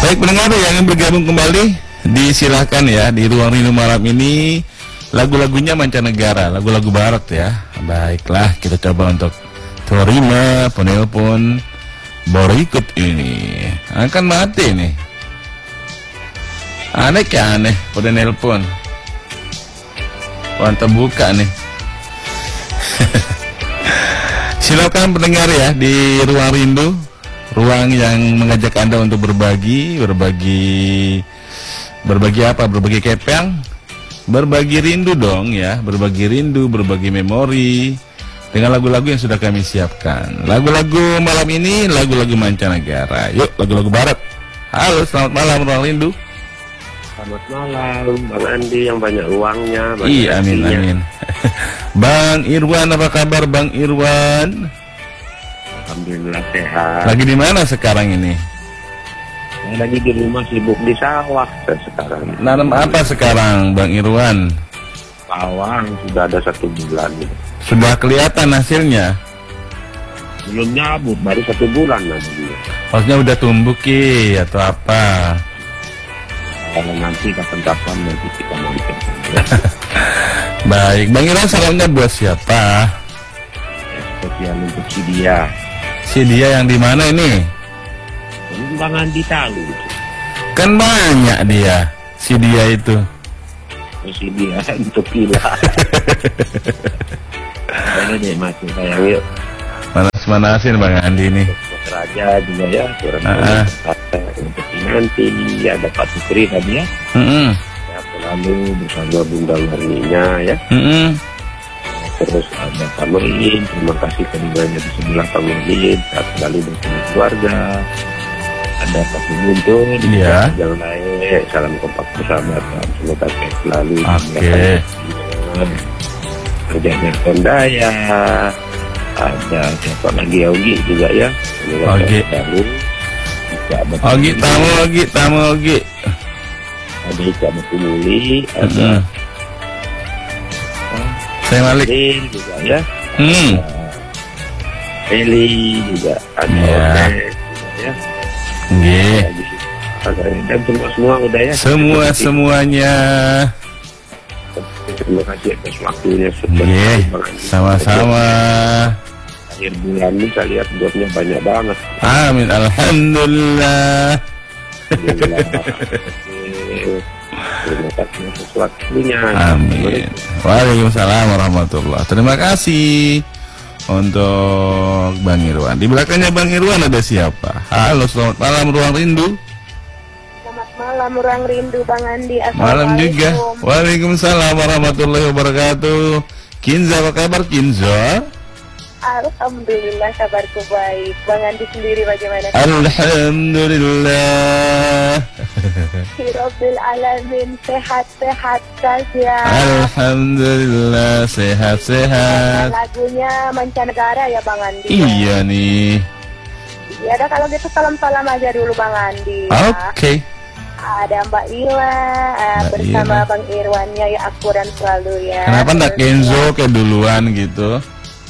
Baik pendengar yang ingin bergabung kembali, disilahkan ya di Ruang Rindu malam ini. Lagu-lagunya mancanegara, lagu-lagu barat ya. Baiklah, kita coba untuk terima penelpon berikut ini. Akan mati nih. Aneh ya aneh, pada nelpon. Mantap buka nih. Silakan pendengar ya di Ruang Rindu, ruang yang mengajak Anda untuk berbagi apa? Berbagi kepeng, berbagi rindu dong ya, berbagi rindu, berbagi memori dengan lagu-lagu yang sudah kami siapkan. Lagu-lagu malam ini lagu-lagu mancanegara. Yuk, lagu-lagu barat. Halo, selamat malam Ruang Rindu. Selamat malam, Bang Andi yang banyak uangnya. Iya, amin. Bang Irwan, apa kabar Bang Irwan? Alhamdulillah sehat. Lagi di mana sekarang ini? Saya lagi di rumah sibuk di sawah sekarang. Nanam apa sekarang Bang Irwan? Bawang sudah ada 1 bulan. Sudah kelihatan hasilnya? Belum nyabut, baru 1 bulan nanti. Maksudnya udah tumbuh Ki atau apa? Kalau nanti kapan-kapan nanti kita mampir. Baik, Bang Irwan salamnya buat siapa? Spesial untuk si dia. Si dia yang di mana ini? Bang Andi tahu. Kan banyak dia, si dia itu. Si dia untuk gila. Ini deh masuk sayang yuk. Manas-manasin Bang Andi nih. Untuk Raja juga ya. Untuk nanti ada Pak Sukri tadi ya. Ya selalu bersama Bunda Warninya ya. Terus ada Pak Nurdin, terima kasih keduanya di sebelah Pak Nurdin, saat selalu bersama keluarga. Ada Pak Guntur, iya. Jangan naik, salam kompak persahabatan, semoga sehat selalu. Oke. Ada Bertondaya, ada siapa lagi Yogi juga ya. Oke. Ogi, tamu Ogi. Ada Ica Betumuli, ada Saya Malik juga ya. Eli juga ada ya. juga ya. Nggih. Dan semua udah ya. Semuanya. Terima kasih atas waktunya. Nggih. Sama-sama. Akhir bulan ini saya lihat jobnya banyak banget. Amin, alhamdulillah. Terima kasih atas waktunya. Amin. Waalaikumsalam warahmatullahi. Terima kasih untuk Bang Irwan. Di belakangnya Bang Irwan ada siapa? Halo, selamat malam Ruang Rindu. Selamat malam Ruang Rindu Bang Andi. Malam juga. Waalaikumsalam warahmatullahi wabarakatuh. Kinza, apa kabar Kinza? Alhamdulillah kabarku baik. Bang Andi sendiri bagaimana? Alhamdulillah. Rabbil alamin, sehat-sehat saja. Alhamdulillah, sehat-sehat. Lagunya mancanegara ya Bang Andi. Iya nih. Ya udah kalau gitu salam-salam aja dulu Bang Andi. Ya. Oke. Ada Mbak Ila bersama Ila. Bang Irwannya ya, akuran selalu ya. Kenapa ndak Kenzo kayak duluan gitu?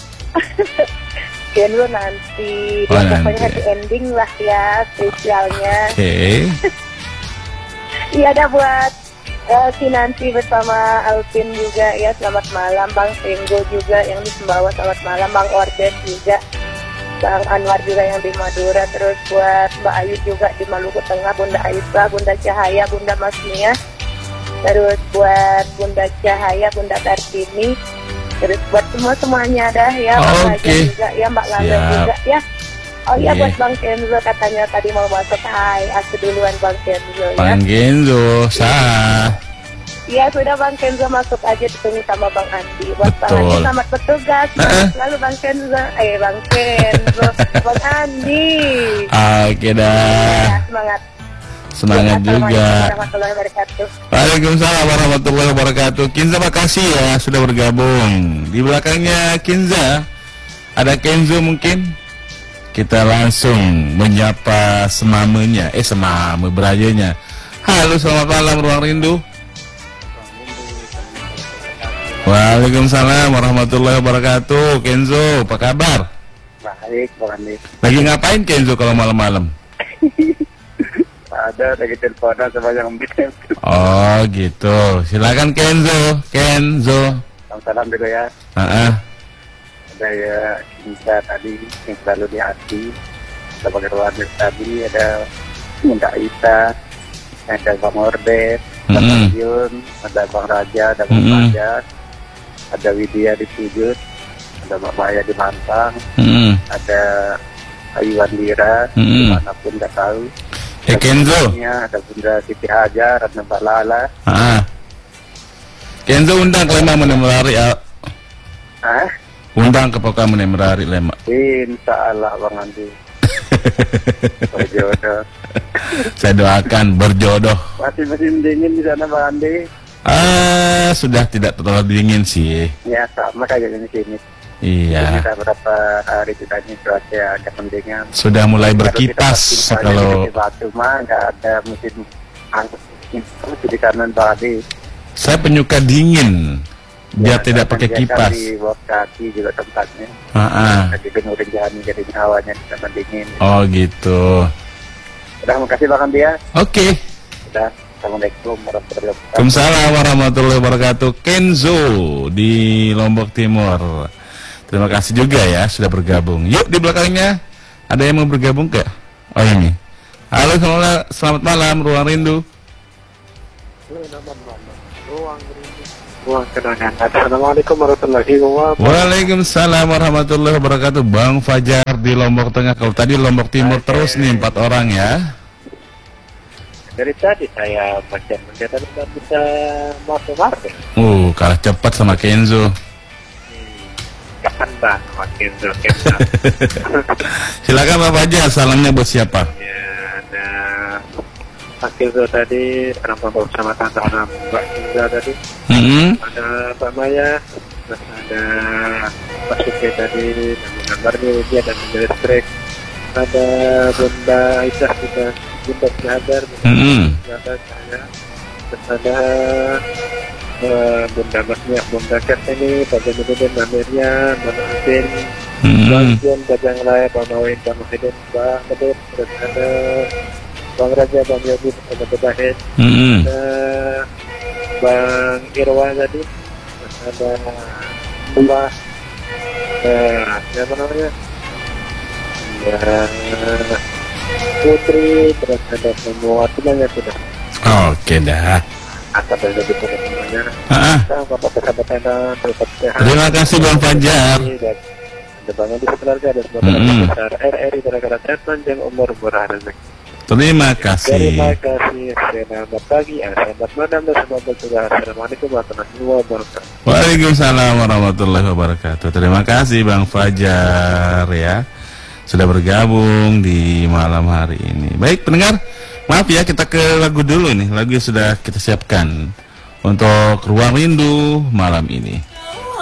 Kenzo nanti. Oh, Dia nanti. pokoknya happy ending lah ya spesialnya. Oke. Iya ada buat Kinanti bersama Alvin juga ya, selamat malam. Bang Tenggo juga yang di Sumbawa, selamat malam. Bang Ordes juga, Bang Anwar juga yang di Madura. Terus buat Mbak Ayu juga di Maluku Tengah, Bunda Aisyah, Bunda Cahaya, Bunda Masmia. Terus buat Bunda Cahaya, Bunda Kartini. Terus buat semuanya dah ya, Mbak Raja juga ya, Mbak Lala juga ya. Oh iya, buat Bang Kenzo katanya tadi mau masuk. Hai, aku duluan Bang Kenzo ya. Bang Kenzo, sah. Iya sudah Bang Kenzo masuk aja, ditunggu sama Bang Andi. Buat Bang Betul. Andi selamat bertugas. Selalu Bang Kenzo, Bang Kenzo, Bang Andi. Oke dah. Ya, semangat. Semangat juga. Warahmatullahi wabarakatuh. Waalaikumsalam warahmatullahi wabarakatuh. Kinza makasih ya sudah bergabung. Di belakangnya Kinza ada Kenzo mungkin. Kita langsung menyapa semamanya, semame berayanya. Halo, selamat malam Ruang Rindu. Waalaikumsalam warahmatullahi wabarakatuh. Kenzo, apa kabar? Baik, Bang Andi. Lagi ngapain Kenzo kalau malam-malam? ada lagi teleponan sama yang bikin. Oh gitu. Silakan Kenzo. Salam dulu ya. Ada ya Cinta tadi yang selalu di hati. Ada Bang Irwan tadi, ada Bunda Isa, ada Bang Ordet, ada Bang Yun, ada Bang Raja, ada Bang Raja, ada Widya di Pujut, ada Mbak Maya di Mantang, ada Ayu Wandira, dimanapun nggak tahu. Kenzo. Ada Bunda Siti Hajar, ada Mbak Lala. Kenzo undang ke lema menemari. Undang ke poka menemari lema. Insya Allah Bang Andi. Berjodoh. Saya doakan berjodoh. Masih musim dingin di sana Bang Andi. Sudah tidak terlalu dingin sih. Ya sama kayak di sini. Iya. Kita berapa hari kita ini cuaca agak mendingan. Sudah mulai berkipas kalau. Batu mah nggak ada musim angin di kanan Bali. Saya penyuka dingin. Biar tidak pakai kipas. Di bawah kaki juga tempatnya. Di Gunung Rinjani jadi hawanya sangat dingin. Oh gitu. Udah makasih Bang Andi ya. Oke. Udah. Assalamualaikum warahmatullahi wabarakatuh. Waalaikumsalam warahmatullahi wabarakatuh. Kenzo di Lombok Timur. Terima kasih juga ya sudah bergabung. Yuk di belakangnya ada yang mau bergabung kak? Oh ini. Halo selamat malam Ruang Rindu. Assalamualaikum warahmatullahi wabarakatuh. Waalaikumsalam warahmatullahi wabarakatuh. Bang Fajar di Lombok Tengah. Kalau tadi Lombok Timur terus nih 4 orang ya. Dari tadi saya baca-baca dan tidak bisa masuk. Kalah cepat sama Kenzo. Kapan Bang? Kenzo. Silakan Pak Fajar, salamnya buat siapa? Ya, ada Pak Kenzo tadi, orang bersama tante Mbak Kenzo tadi. Ada Pak Maya, terus ada Pak Suki tadi, dan gambarnya dia dan listrik. Ada Bunda Aisyah juga, Bunda Syahadar, ada saya, terus ada Bunda Masnya, Bunda Kat ini, Pak Januddin, Mbak Miriam, Mbak Nusin, Bang Jun, Pak Janglai, Pak Mawin, Pak Muhyiddin, Pak Kedut, terus ada Bang Raja, Bang Yogi, Pak Bahid, Bang Irwan tadi, terus ada Mbak, siapa namanya? Putri, terus ada semua semuanya sudah. Oke dah. Asal dari semuanya. Terima kasih Bang Fajar. Ada bangun di keluarga, ada semua besar RRI Negara Panjang umur murah rezeki. Terima kasih. Terima kasih. Selamat pagi, selamat malam dan semoga juga. Assalamualaikum warahmatullahi wabarakatuh. Waalaikumsalam warahmatullahi wabarakatuh. Terima kasih Bang Fajar ya. Sudah bergabung di malam hari ini. Baik pendengar, maaf ya kita ke lagu dulu nih. Lagu yang sudah kita siapkan untuk Ruang Rindu malam ini.